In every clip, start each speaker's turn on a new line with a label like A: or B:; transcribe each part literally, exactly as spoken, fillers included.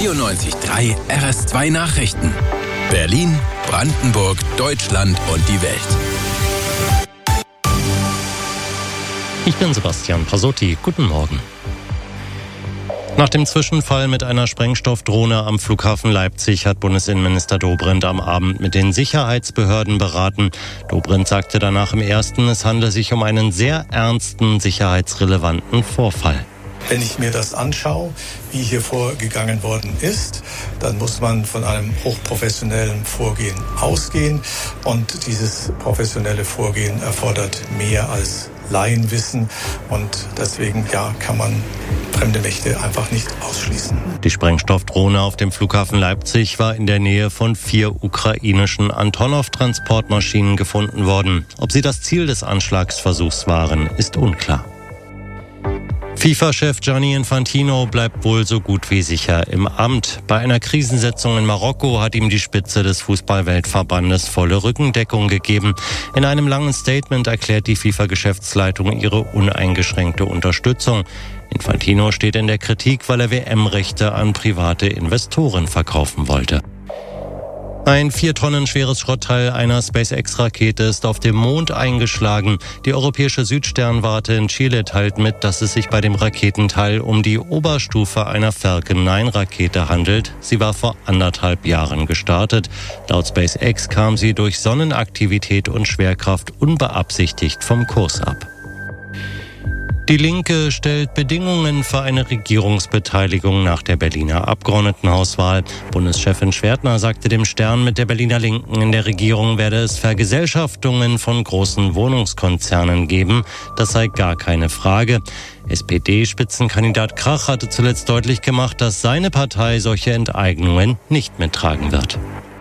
A: vierundneunzig Komma drei R S zwei Nachrichten. Berlin, Brandenburg, Deutschland und die Welt.
B: Ich bin Sebastian Pasotti. Guten Morgen. Nach dem Zwischenfall mit einer Sprengstoffdrohne am Flughafen Leipzig hat Bundesinnenminister Dobrindt am Abend mit den Sicherheitsbehörden beraten. Dobrindt sagte danach im Ersten, es handle sich um einen sehr ernsten, sicherheitsrelevanten Vorfall.
C: Wenn ich mir das anschaue, wie hier vorgegangen worden ist, dann muss man von einem hochprofessionellen Vorgehen ausgehen. Und dieses professionelle Vorgehen erfordert mehr als Laienwissen. Und deswegen ja, kann man fremde Mächte einfach nicht ausschließen.
B: Die Sprengstoffdrohne auf dem Flughafen Leipzig war in der Nähe von vier ukrainischen Antonov-Transportmaschinen gefunden worden. Ob sie das Ziel des Anschlagsversuchs waren, ist unklar. FIFA-Chef Gianni Infantino bleibt wohl so gut wie sicher im Amt. Bei einer Krisensitzung in Marokko hat ihm die Spitze des Fußball-Weltverbandes volle Rückendeckung gegeben. In einem langen Statement erklärt die FIFA-Geschäftsleitung ihre uneingeschränkte Unterstützung. Infantino steht in der Kritik, weil er W M-Rechte an private Investoren verkaufen wollte. Ein vier Tonnen schweres Schrottteil einer SpaceX-Rakete ist auf dem Mond eingeschlagen. Die europäische Südsternwarte in Chile teilt mit, dass es sich bei dem Raketenteil um die Oberstufe einer Falcon neun Rakete handelt. Sie war vor anderthalb Jahren gestartet. Laut SpaceX kam sie durch Sonnenaktivität und Schwerkraft unbeabsichtigt vom Kurs ab. Die Linke stellt Bedingungen für eine Regierungsbeteiligung nach der Berliner Abgeordnetenhauswahl. Bundeschefin Schwertner sagte dem Stern, mit der Berliner Linken in der Regierung werde es Vergesellschaftungen von großen Wohnungskonzernen geben. Das sei gar keine Frage. S P D-Spitzenkandidat Krach hatte zuletzt deutlich gemacht, dass seine Partei solche Enteignungen nicht mittragen wird.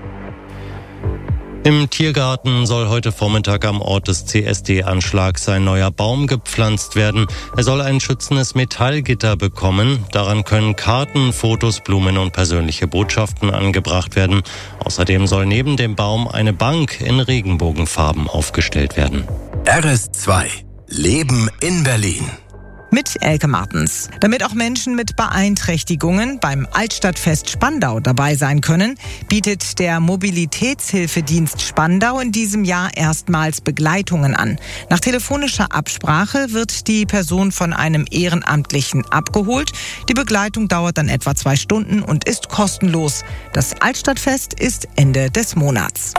B: Im Tiergarten soll heute Vormittag am Ort des C S D-Anschlags ein neuer Baum gepflanzt werden. Er soll ein schützendes Metallgitter bekommen. Daran können Karten, Fotos, Blumen und persönliche Botschaften angebracht werden. Außerdem soll neben dem Baum eine Bank in Regenbogenfarben aufgestellt werden.
A: R S zwei. Leben in Berlin.
D: Mit Elke Martens. Damit auch Menschen mit Beeinträchtigungen beim Altstadtfest Spandau dabei sein können, bietet der Mobilitätshilfedienst Spandau in diesem Jahr erstmals Begleitungen an. Nach telefonischer Absprache wird die Person von einem Ehrenamtlichen abgeholt. Die Begleitung dauert dann etwa zwei Stunden und ist kostenlos. Das Altstadtfest ist Ende des Monats.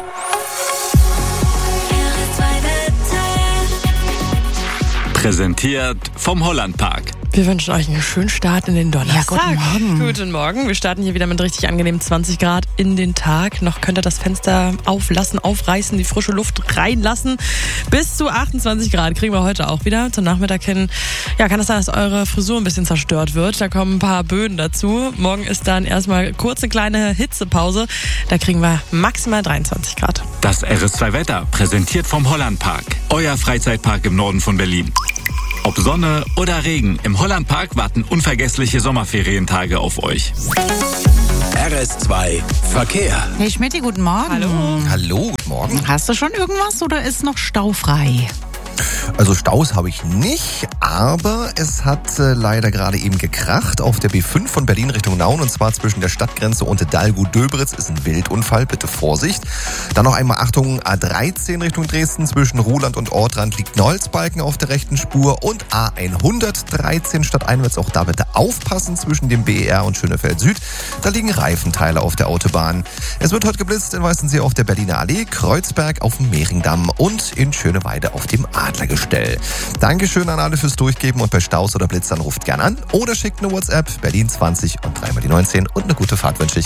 E: Präsentiert vom Hollandpark.
F: Wir wünschen euch einen schönen Start in den Donnerstag.
D: Ja, guten Morgen.
F: Guten Morgen. Wir starten hier wieder mit richtig angenehmen zwanzig Grad in den Tag. Noch könnt ihr das Fenster auflassen, aufreißen, die frische Luft reinlassen. Bis zu achtundzwanzig Grad kriegen wir heute auch wieder. Zum Nachmittag hin, ja, kann es sein, dass eure Frisur ein bisschen zerstört wird. Da kommen ein paar Böen dazu. Morgen ist dann erstmal kurz eine kleine Hitzepause. Da kriegen wir maximal dreiundzwanzig Grad.
E: Das R S zwei Wetter, präsentiert vom Hollandpark. Euer Freizeitpark im Norden von Berlin. Ob Sonne oder Regen, im Hollandpark warten unvergessliche Sommerferientage auf euch.
A: R S zwei Verkehr.
G: Hey Schmitti, guten Morgen.
F: Hallo.
H: Hallo, guten Morgen.
G: Hast du schon irgendwas oder ist noch staufrei?
H: Also Staus habe ich nicht, aber es hat äh, leider gerade eben gekracht auf der B fünf von Berlin Richtung Nauen, und zwar zwischen der Stadtgrenze und Dahlgut-Döberitz ist ein Wildunfall, bitte Vorsicht. Dann noch einmal Achtung, A dreizehn Richtung Dresden, zwischen Ruhland und Ortrand liegt ein Holzbalken auf der rechten Spur, und A hundertdreizehn stadteinwärts, auch da bitte aufpassen, zwischen dem B E R und Schönefeld Süd, da liegen Reifenteile auf der Autobahn. Es wird heute geblitzt in Weißensee auf der Berliner Allee, Kreuzberg auf dem Mehringdamm und in Schöneweide auf dem Adlergestell. Dankeschön an alle fürs Durchgeben, und bei Staus oder Blitzern ruft gern an oder schickt eine WhatsApp, Berlin zwanzig und dreimal die neunzehn, und eine gute Fahrt wünsche ich.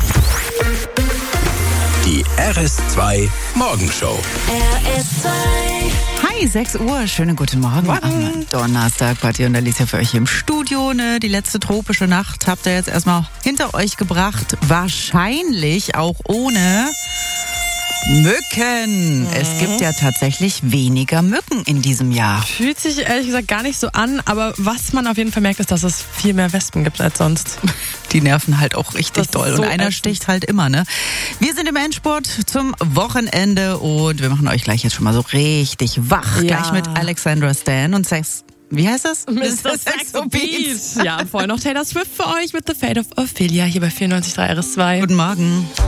A: Die R S zwei Morgenshow.
I: R S zwei.
G: Hi, sechs Uhr, schönen guten Morgen.
F: Morgen.
G: Am Donnerstag, Patti und Alicia für euch hier im Studio. Ne? Die letzte tropische Nacht habt ihr jetzt erstmal hinter euch gebracht. Wahrscheinlich auch ohne Mücken. Mhm. Es gibt ja tatsächlich weniger Mücken in diesem Jahr.
F: Fühlt sich ehrlich gesagt gar nicht so an, aber was man auf jeden Fall merkt, ist, dass es viel mehr Wespen gibt als sonst.
G: Die nerven halt auch richtig
F: Das
G: doll.
F: ist so
G: und einer
F: ätzend.
G: sticht halt immer, ne? Wir sind im Endspurt zum Wochenende und wir machen euch gleich jetzt schon mal so richtig wach.
F: Ja.
G: Gleich mit Alexandra Stan und Sex. Wie heißt das?
F: Mister Saxo Beat. Ja, vorher noch Taylor Swift für euch mit The Fate of Ophelia hier bei vierundneunzig Komma drei R S zwei.
G: Guten Morgen.